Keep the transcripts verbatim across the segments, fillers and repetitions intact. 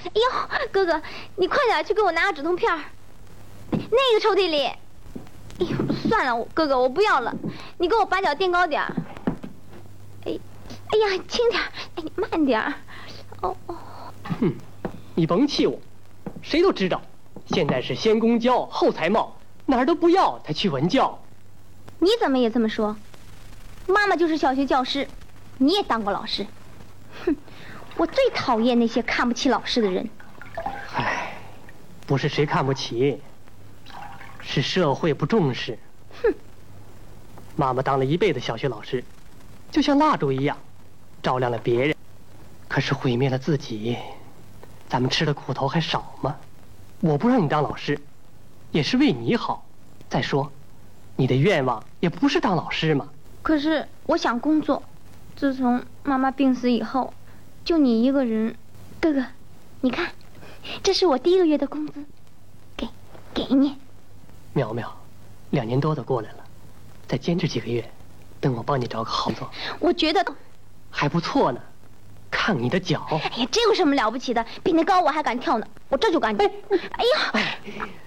哎呦，哥哥，你快点去给我拿个止痛片儿。那个抽屉里。哎呦，算了，哥哥，我不要了。你给我把脚垫高点儿。哎，哎呀，轻点儿，哎，你慢点儿。哦哦。 哼，你甭气我，谁都知道，现在是先公教后才貌，哪儿都不要才去文教。 你怎么也这么说？妈妈就是小学教师，你也当过老师。哼，我最讨厌那些看不起老师的人。 唉，不是谁看不起，是社会不重视。 哼， 妈妈当了一辈子小学老师，就像蜡烛一样，照亮了别人，可是毁灭了自己。咱们吃的苦头还少吗？我不让你当老师，也是为你好。再说，你的愿望也不是当老师嘛。 可是我想工作。自从妈妈病死以后，就你一个人。哥哥，你看，这是我第一个月的工资，给给你。 苗苗，两年多都过来了，再坚持几个月，等我帮你找个好工作。 我觉得还不错呢，看你的脚。 哎呀，这有什么了不起的？比那高我还敢跳呢，我这就赶紧。哎呀！ 哎，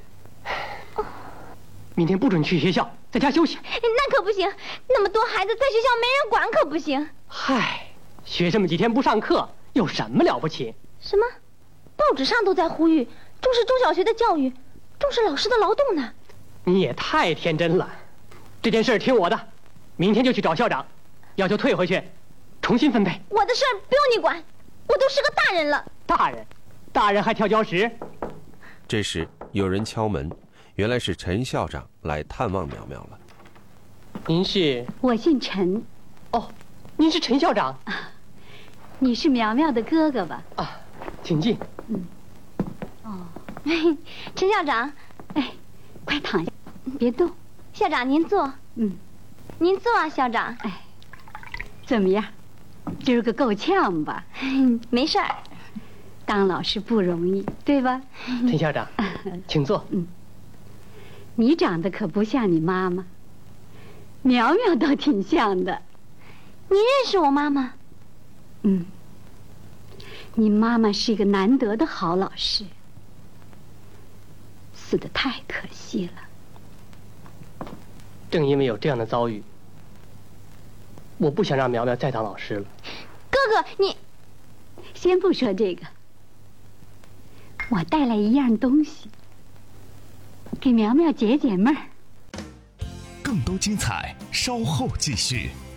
明天不准去学校，在家休息。 那可不行，那么多孩子在学校没人管可不行。 嗨，学生们几天不上课有什么了不起？ 什么？报纸上都在呼吁重视中小学的教育，重视老师的劳动呢。 你也太天真了。这件事听我的，明天就去找校长，要求退回去，重新分配。 我的事儿不用你管，我都是个大人了。 大人，大人还跳礁石。 这时有人敲门，原来是陈校长来探望苗苗了。 您是？ 我姓陈。 哦，您是陈校长。 啊，你是苗苗的哥哥吧？ 啊，请进。 嗯。哦， 陈校长， 哎，快躺下，别动。 校长您坐。 嗯， 您坐啊，校长。 哎，怎么样？今儿个够呛吧？ 没事儿。 当老师不容易，对吧？ 陈校长，请坐。 嗯。你长得可不像你妈妈，苗苗倒挺像的。 你认识我妈妈？ 嗯。你妈妈是一个难得的好老师，死得太可惜了。 正因为有这样的遭遇，我不想让苗苗再当老师了。 哥哥，你先不说这个，我带来一样东西，给苗苗解解闷儿。 更多精彩，稍后继续。